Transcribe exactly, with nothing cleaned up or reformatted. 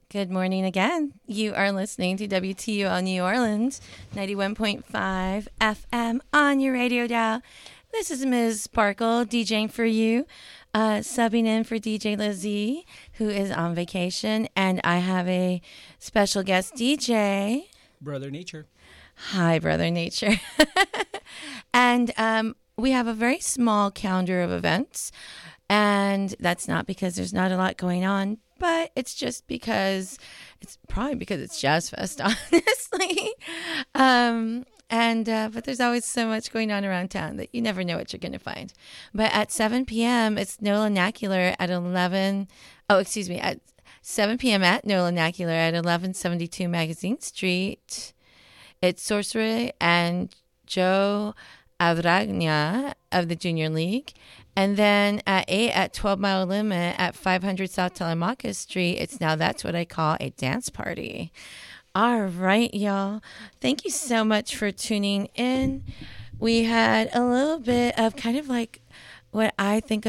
Good morning again. You are listening to W T U L New Orleans, ninety-one point five F M on your radio dial. This is Miz Sparkle DJing for you, uh, subbing in for D J Lizzie, who is on vacation, and I have a special guest D J. Brother Nature. Hi, Brother Nature. And um, we have a very small calendar of events, and that's not because there's not a lot going on, but it's just because it's probably because it's Jazz Fest, honestly. Um, and uh, but there's always so much going on around town that you never know what you're going to find. But at seven p.m., it's Nola Nacular at eleven. Oh, excuse me, at seven p.m. at Nola Nacular at eleven seventy-two Magazine Street. It's Sorcerer and Joe Avragna of the Junior League. And then at eight at twelve Mile Limit at five hundred South Telemachus Street, it's Now That's What I Call a Dance Party. All right, y'all. Thank you so much for tuning in. We had a little bit of kind of like what I think